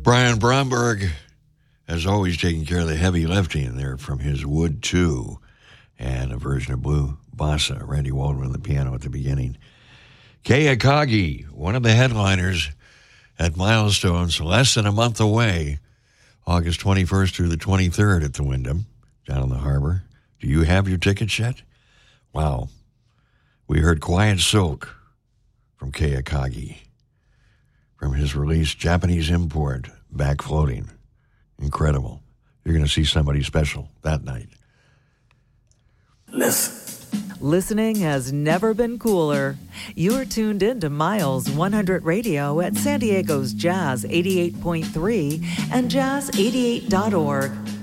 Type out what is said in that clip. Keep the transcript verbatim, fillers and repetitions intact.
Brian Bromberg, as always, taking care of the heavy lifting there from his Wood two and a version of Blue Bossa. Randy Waldman on the piano at the beginning. Kei Akagi, one of the headliners at Milestones, less than a month away, August twenty-first through the twenty-third at the Wyndham, down in the harbor. Do you have your tickets yet? Wow. We heard Quiet Silk from Kei Akagi from his release, Japanese Import, Back Floating. Incredible. You're going to see somebody special that night. Listen. Listening has never been cooler. You're tuned in to Miles one hundred Radio at San Diego's Jazz eighty-eight point three and jazz eighty-eight dot org.